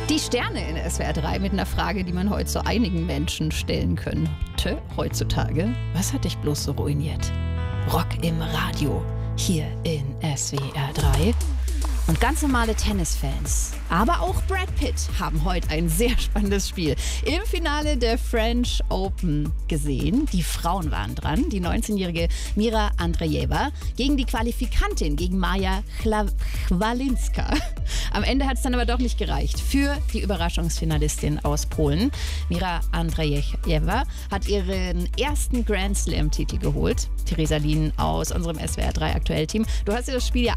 Die Sterne in SWR 3 mit einer Frage, die man heute so einigen Menschen stellen könnte heutzutage. Was hat dich bloß so ruiniert? Rock im Radio, hier in SWR 3. Und ganz normale Tennisfans, aber auch Brad Pitt haben heute ein sehr spannendes Spiel im Finale der French Open gesehen. Die Frauen waren dran, die 19-jährige Mira Andreeva gegen die Qualifikantin, gegen Maja Chwalinska. Am Ende hat es dann aber doch nicht gereicht für die Überraschungsfinalistin aus Polen. Mira Andreeva hat ihren ersten Grand Slam-Titel geholt. Theresa Lien aus unserem SWR 3 Aktuell-Team. Du hast dir das Spiel ja